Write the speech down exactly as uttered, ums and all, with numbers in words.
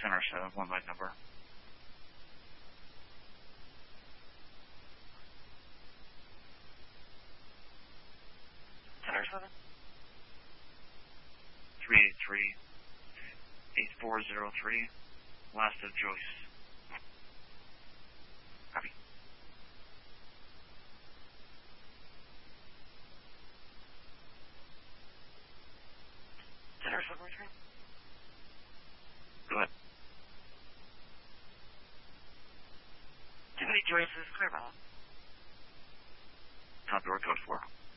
Center seven, one line number. Center seven. three eight three, eight four zero three, last of Joyce. Copy. Center seven, three. Go ahead. Too many Joyces, clear about. Top door, code four.